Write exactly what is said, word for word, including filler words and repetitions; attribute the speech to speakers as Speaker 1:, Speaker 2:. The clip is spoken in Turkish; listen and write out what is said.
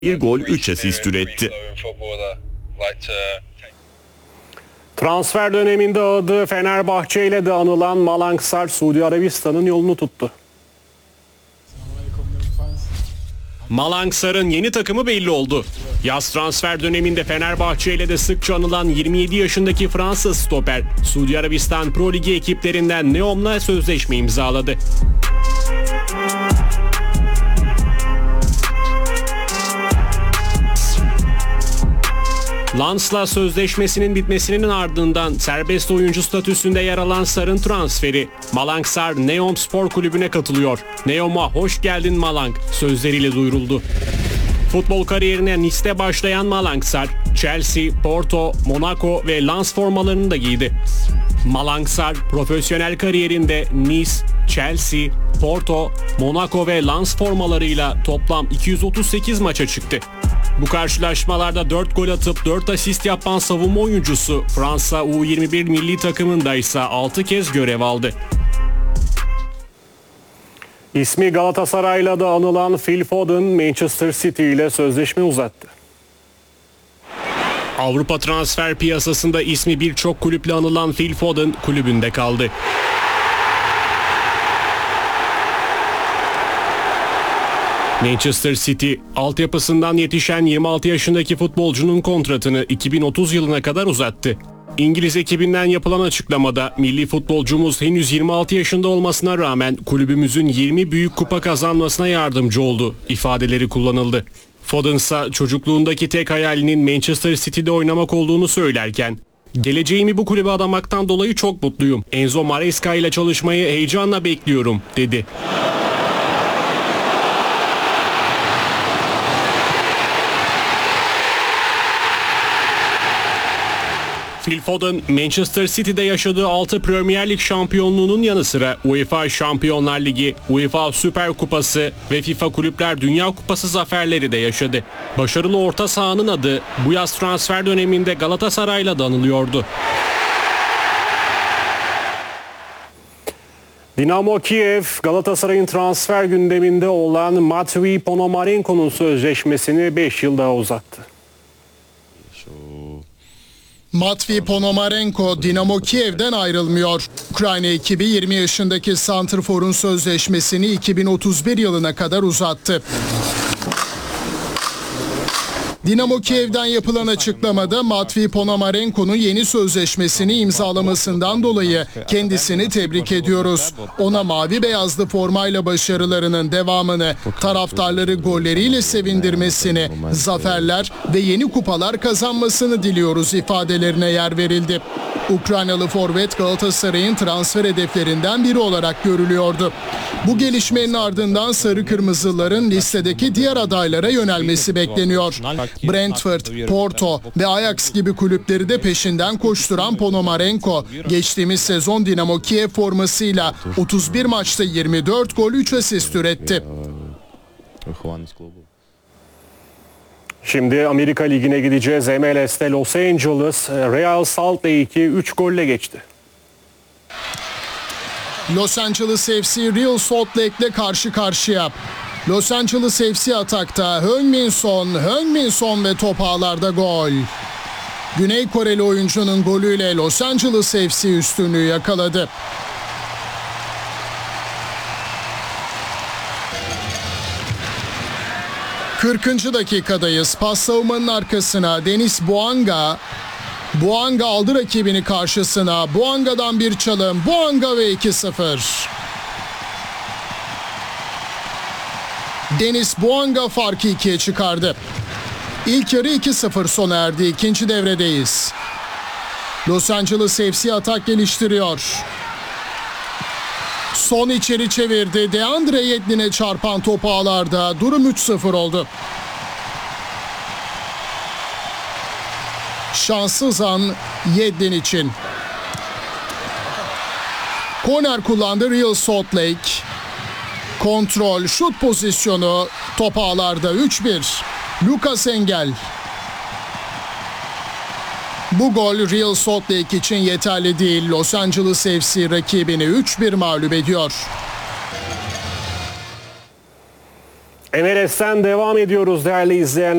Speaker 1: bir gol, üç asist üretti.
Speaker 2: Transfer döneminde adı Fenerbahçe ile de anılan Malang Sarr, Suudi Arabistan'ın yolunu tuttu. Malang Sarr'ın yeni takımı belli oldu. Yaz transfer döneminde Fenerbahçe ile de sıkça anılan yirmi yedi yaşındaki Fransız stoper, Suudi Arabistan Pro Ligi ekiplerinden Neom'la sözleşme imzaladı. Lens'la sözleşmesinin bitmesinin ardından serbest oyuncu statüsünde yer alan Sarr'ın transferi. Malang Sarr Neom Spor Kulübü'ne katılıyor. Neom'a hoş geldin Malang sözleriyle duyuruldu. Futbol kariyerine Nice'te başlayan Malang Sarr, Chelsea, Porto, Monaco ve Lens formalarını da giydi. Malang Sarr profesyonel kariyerinde Nice, Chelsea, Porto, Monaco ve Lens formalarıyla toplam iki yüz otuz sekiz maça çıktı. Bu karşılaşmalarda dört gol atıp dört asist yapan savunma oyuncusu Fransa U yirmi bir milli takımında ise altı kez görev aldı. İsmi Galatasaray'la da anılan Phil Foden, Manchester City ile sözleşme uzattı. Avrupa transfer piyasasında ismi birçok kulüple anılan Phil Foden kulübünde kaldı. Manchester City, altyapısından yetişen yirmi altı yaşındaki futbolcunun kontratını iki bin otuz yılına kadar uzattı. İngiliz ekibinden yapılan açıklamada milli futbolcumuz henüz yirmi altı yaşında olmasına rağmen kulübümüzün yirmi büyük kupa kazanmasına yardımcı oldu ifadeleri kullanıldı. Foden ise çocukluğundaki tek hayalinin Manchester City'de oynamak olduğunu söylerken, "Geleceğimi bu kulübe adamaktan dolayı çok mutluyum. Enzo Maresca ile çalışmayı heyecanla bekliyorum," dedi. Phil Foden, Manchester City'de yaşadığı altı Premier Lig şampiyonluğunun yanı sıra UEFA Şampiyonlar Ligi, UEFA Süper Kupası ve FIFA Kulüpler Dünya Kupası zaferleri de yaşadı. Başarılı orta sahanın adı bu yaz transfer döneminde Galatasaray'la da anılıyordu. Dinamo Kiev, Galatasaray'ın transfer gündeminde olan Matvei Ponomarenko'nun sözleşmesini beş yıl daha uzattı.
Speaker 3: Matvei Ponomarenko Dinamo Kiev'den ayrılmıyor. Ukrayna ekibi yirmi yaşındaki santrforun sözleşmesini iki bin otuz bir yılına kadar uzattı. Dinamo Kiev'den yapılan açıklamada Matvei Ponomarenko'nun yeni sözleşmesini imzalamasından dolayı kendisini tebrik ediyoruz. Ona mavi beyazlı formayla başarılarının devamını, taraftarları golleriyle sevindirmesini, zaferler ve yeni kupalar kazanmasını diliyoruz ifadelerine yer verildi. Ukraynalı forvet Galatasaray'ın transfer hedeflerinden biri olarak görülüyordu. Bu gelişmenin ardından Sarı Kırmızıların listedeki diğer adaylara yönelmesi bekleniyor. Brentford, Porto ve Ajax gibi kulüpleri de peşinden koşturan Ponomarenko, geçtiğimiz sezon Dinamo Kiev formasıyla otuz bir maçta yirmi dört gol, üç asist üretti.
Speaker 2: Şimdi Amerika Ligi'ne gideceğiz. M L S'te Los Angeles, Real Salt Lake'i üç golle geçti.
Speaker 3: Los Angeles F C Real Salt Lake'le karşı karşıya. Los Angeles F C atakta Heung-min Son, Heung-min Son ve top ağlarda gol. Güney Koreli oyuncunun golüyle Los Angeles F C üstünlüğü yakaladı. kırkıncı dakikadayız. Pas savunmanın arkasına Denis Bouanga. Bouanga aldı rakibini karşısına. Bouanga'dan bir çalım. Bouanga ve iki sıfır. Denis Bouanga farkı ikiye çıkardı. İlk yarı iki sıfır sona erdi. İkinci devredeyiz. Los Angeles F C atak geliştiriyor. Son içeri çevirdi. Deandre Yedlin'e çarpan top ağlarda. Durum üç sıfır oldu. Şanssız an Yedlin için. Korner kullandı Real Salt Lake. Kontrol, şut pozisyonu, top ağlarda üç bir. Lucas Engel. Bu gol Real Salt Lake için yeterli değil. Los Angeles F C rakibini üç bir mağlup ediyor.
Speaker 2: M L S'ten devam ediyoruz değerli izleyenler.